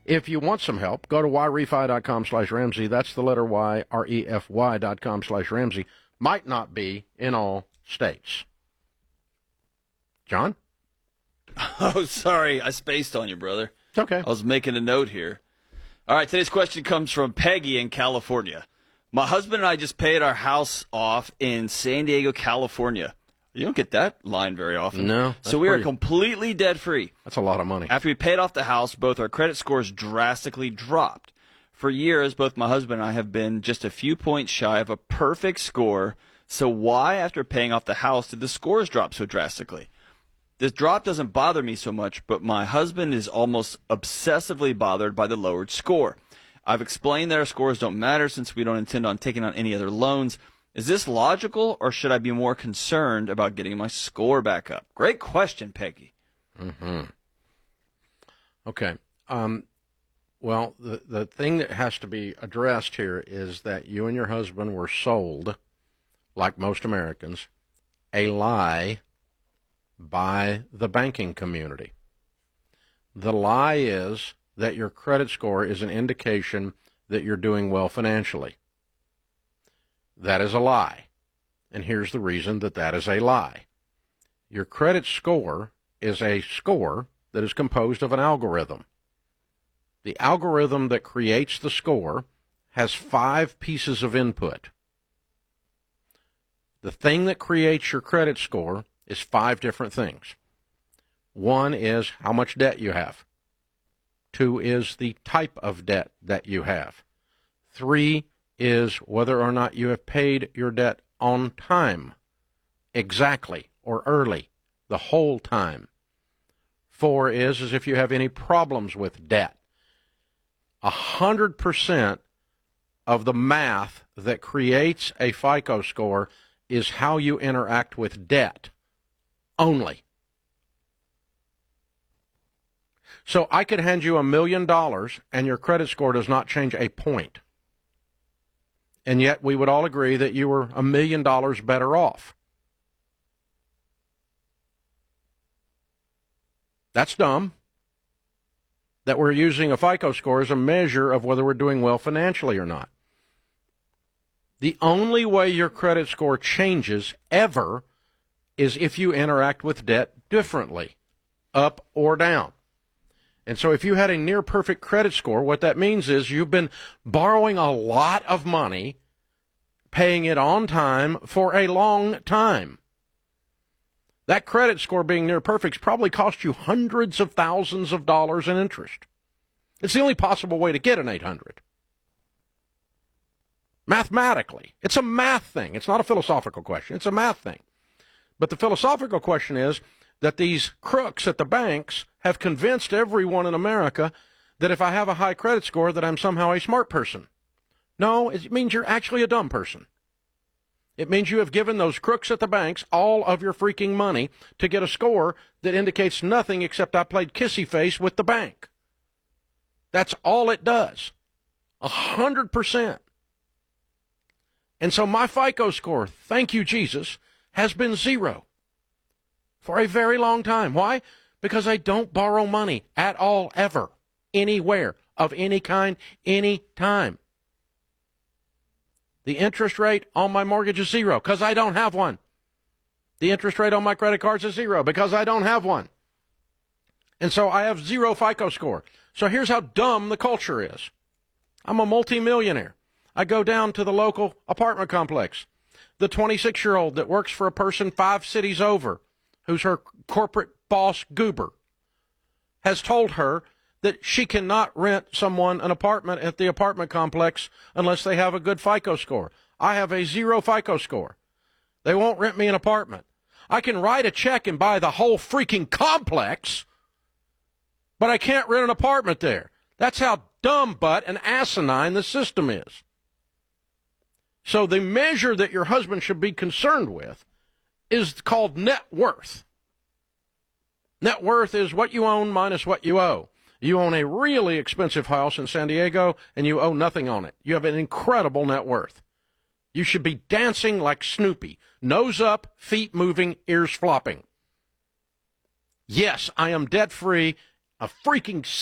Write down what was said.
If you want some help, go to yrefi.com/Ramsey. That's the letter Y, REFY.com/Ramsey. Might not be in all states. John? Oh, sorry. I spaced on you, brother. It's okay. I was making a note here. All right, today's question comes from Peggy in California. My husband and I just paid our house off in San Diego, California. You don't get that line very often. No. So we are completely debt-free. That's a lot of money. After we paid off the house, both our credit scores drastically dropped. For years, both my husband and I have been just a few points shy of a perfect score. So why, after paying off the house, did the scores drop so drastically? This drop doesn't bother me so much, but my husband is almost obsessively bothered by the lowered score. I've explained that our scores don't matter since we don't intend on taking on any other loans. Is this logical, or should I be more concerned about getting my score back up? Great question, Peggy. Mm-hmm. Okay. Well, the thing that has to be addressed here is that you and your husband were sold, like most Americans, a lie by the banking community. The lie is that your credit score is an indication that you're doing well financially. That is a lie. And here's the reason that that is a lie. Your credit score is a score that is composed of an algorithm. The algorithm that creates the score has 5 pieces of input. The thing that creates your credit score is 5 different things. 1 is how much debt you have. 2 is the type of debt that you have. 3 is whether or not you have paid your debt on time, exactly, or early, the whole time. 4 is if you have any problems with debt. 100% of the math that creates a FICO score is how you interact with debt only. So I could hand you $1 million and your credit score does not change a point. And yet we would all agree that you were $1 million better off. That's dumb. That we're using a FICO score as a measure of whether we're doing well financially or not. The only way your credit score changes ever is if you interact with debt differently, up or down. And so if you had a near-perfect credit score, what that means is you've been borrowing a lot of money, paying it on time for a long time. That credit score being near perfect probably cost you hundreds of thousands of dollars in interest. It's the only possible way to get an 800. Mathematically. It's a math thing. It's not a philosophical question. It's a math thing. But the philosophical question is that these crooks at the banks have convinced everyone in America that if I have a high credit score that I'm somehow a smart person. No, it means you're actually a dumb person. It means you have given those crooks at the banks all of your freaking money to get a score that indicates nothing except I played kissy face with the bank. That's all it does. 100%. And so my FICO score, thank you, Jesus, has been 0 for a very long time. Why? Because I don't borrow money at all, ever, anywhere, of any kind, any time. The interest rate on my mortgage is 0 because I don't have one. The interest rate on my credit cards is 0 because I don't have one. And so I have 0 FICO score. So here's how dumb the culture is. I'm a multimillionaire. I go down to the local apartment complex. The 26-year-old that works for a person 5 cities over, who's her corporate boss goober, has told her that she cannot rent someone an apartment at the apartment complex unless they have a good FICO score. I have a 0 FICO score. They won't rent me an apartment. I can write a check and buy the whole freaking complex, but I can't rent an apartment there. That's how dumb butt and asinine the system is. So the measure that your husband should be concerned with is called net worth. Net worth is what you own minus what you owe. You own a really expensive house in San Diego, and you owe nothing on it. You have an incredible net worth. You should be dancing like Snoopy, nose up, feet moving, ears flopping. Yes, I am debt-free, a freaking